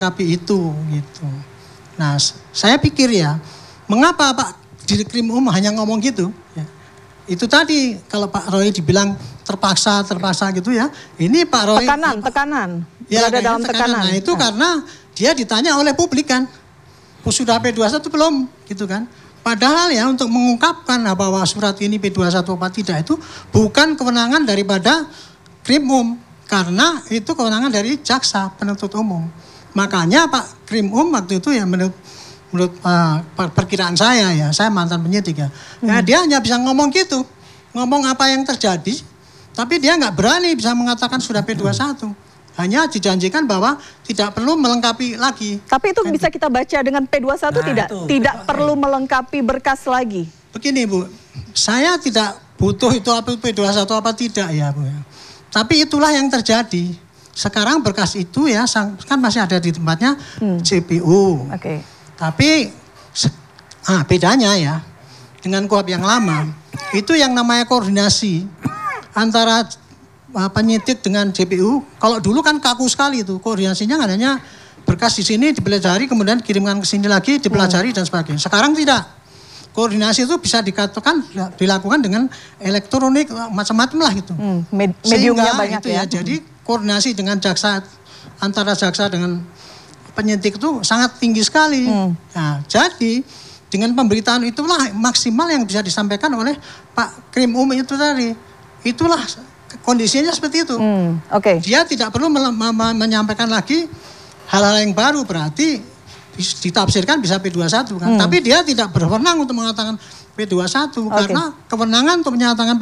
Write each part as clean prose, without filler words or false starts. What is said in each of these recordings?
melengkapi itu gitu. Nah, saya pikir ya, mengapa Pak Dirkrim hanya ngomong gitu? Ya. Itu tadi kalau Pak Roy dibilang terpaksa gitu ya. Ini Pak Roy tekanan. Ya, berada dalam tekanan. Nah, itu karena dia ditanya oleh publik kan. Sudah P21 belum gitu kan. Padahal ya untuk mengungkapkan bahwa surat ini P21 apa tidak itu bukan kewenangan daripada Krim karena itu kewenangan dari jaksa penuntut umum. Makanya Pak Krim waktu itu ya menurut perkiraan saya mantan penyidik ya. Dia hanya bisa ngomong gitu. Ngomong apa yang terjadi, tapi dia nggak berani bisa mengatakan sudah P21. Hanya dijanjikan bahwa tidak perlu melengkapi lagi. Tapi itu bisa kita baca dengan P21 tidak perlu melengkapi berkas lagi. Begini Bu, saya tidak butuh itu apa P21 apa tidak ya Bu. Tapi itulah yang terjadi. Sekarang berkas itu ya kan masih ada di tempatnya JPU. Oke. Tapi bedanya ya dengan KUHP yang lama itu yang namanya koordinasi antara penyidik dengan JPU. Kalau dulu kan kaku sekali itu koordinasinya, kan hanya berkas di sini dipelajari kemudian kirimkan ke sini lagi dipelajari dan sebagainya. Sekarang tidak. Koordinasi itu bisa dilakukan dengan elektronik macam-macam lah gitu. Mediumnya banyak itu ya. Jadi koordinasi dengan jaksa antara jaksa dengan penyidik itu sangat tinggi sekali. Nah, jadi dengan pemberitaan itulah maksimal yang bisa disampaikan oleh Pak Krim itu tadi. Itulah kondisinya seperti itu. Dia tidak perlu menyampaikan lagi hal-hal yang baru, berarti ditafsirkan bisa P21 kan. Tapi dia tidak berwenang untuk mengatakan P21 karena kewenangan untuk menyatakan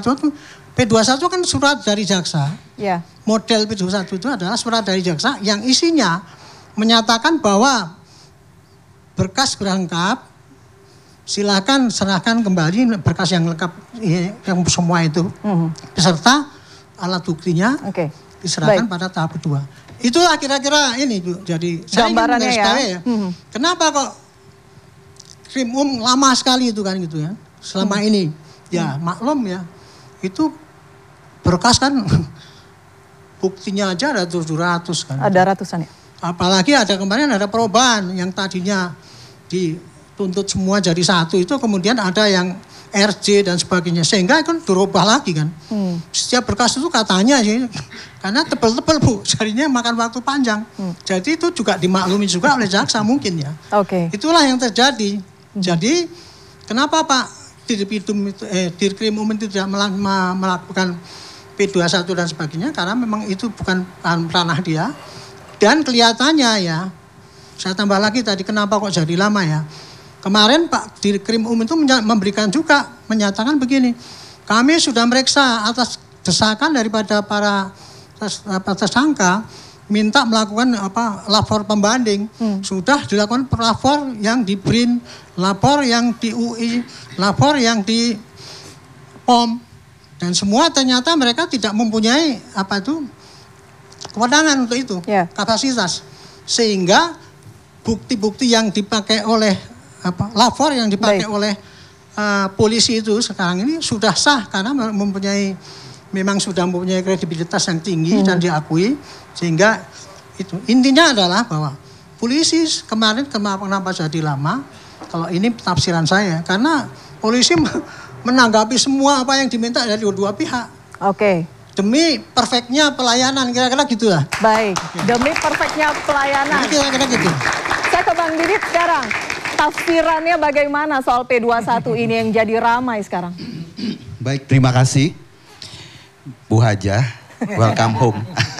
P21 kan surat dari jaksa. Model P21 itu adalah surat dari jaksa yang isinya menyatakan bahwa berkas lengkap, silakan serahkan kembali berkas yang lengkap yang semua itu beserta alat buktinya diserahkan pada tahap kedua. Itulah kira-kira ini Bu. Jadi saya ingin ya. Kenapa kok Krim lama sekali itu kan gitu ya. Selama ini ya maklum ya. Itu berkas kan buktinya aja ada 700 kan. Ada ratusan ya. Apalagi ada kemarin ada perubahan yang tadinya dituntut semua jadi satu itu kemudian ada yang RJ dan sebagainya sehingga kan berubah lagi kan. Setiap berkas itu katanya sih karena tebel-tebel Bu, jadinya makan waktu panjang. Jadi itu juga dimaklumi juga oleh jaksa mungkin ya. Itulah yang terjadi. Jadi kenapa Pak Dirkrim itu tidak melakukan P21 dan sebagainya karena memang itu bukan ranah dia. Dan kelihatannya ya, saya tambah lagi tadi kenapa kok jadi lama ya. Kemarin Pak Dirkrim itu memberikan juga, menyatakan begini, kami sudah meriksa atas desakan daripada para tersangka, minta melakukan lapor pembanding. Sudah dilakukan lapor yang di BRIN, lapor yang di UI, lapor yang di POM. Dan semua ternyata mereka tidak mempunyai kewenangan untuk itu, kapasitas. Sehingga bukti-bukti yang dipakai oleh lapor yang dipakai oleh polisi itu sekarang ini sudah sah karena memang sudah mempunyai kredibilitas yang tinggi dan diakui. Sehingga itu intinya adalah bahwa polisi kemarin kenapa jadi lama, kalau ini tafsiran saya, karena polisi menanggapi semua apa yang diminta dari dua pihak. Demi perfectnya pelayanan, kira-kira gitulah. Baik, demi perfectnya pelayanan. Kira-kira gitu. Saya ke Bang Didit sekarang. Tafsirannya bagaimana soal P21 ini yang jadi ramai sekarang? Baik, terima kasih Bu Haja. Welcome home.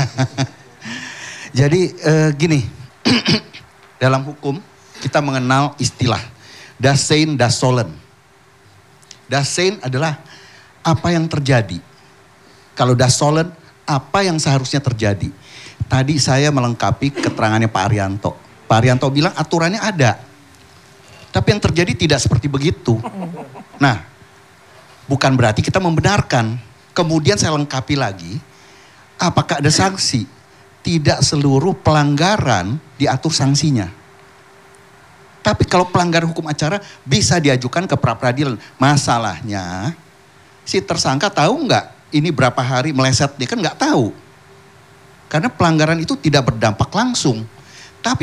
Jadi gini, dalam hukum kita mengenal istilah das Sein, das Sollen. Das Sein adalah apa yang terjadi. Kalau das Sollen, apa yang seharusnya terjadi. Tadi saya melengkapi keterangannya Pak Arianto. Pak Arianto bilang aturannya ada. Tapi yang terjadi tidak seperti begitu. Nah, bukan berarti kita membenarkan. Kemudian saya lengkapi lagi, apakah ada sanksi? Tidak seluruh pelanggaran diatur sanksinya. Tapi kalau pelanggaran hukum acara bisa diajukan ke pra-peradilan. Masalahnya, si tersangka tahu nggak ini berapa hari meleset? Dia kan nggak tahu. Karena pelanggaran itu tidak berdampak langsung.